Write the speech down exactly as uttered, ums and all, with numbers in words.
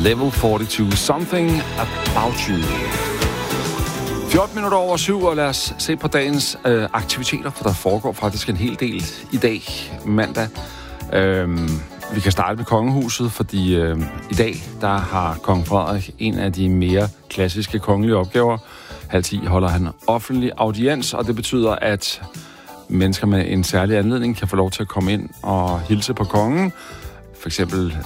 Level fireogfyrre, Something About You. fjorten minutter over syv, og lad os se på dagens øh, aktiviteter, for der foregår faktisk en hel del i dag, mandag. Øhm, vi kan starte med kongehuset, fordi øh, i dag, der har kong Frederik en af de mere klassiske kongelige opgaver. Halv ti holder han offentlig audiens, og det betyder, at mennesker med en særlig anledning kan få lov til at komme ind og hilse på kongen. For eksempel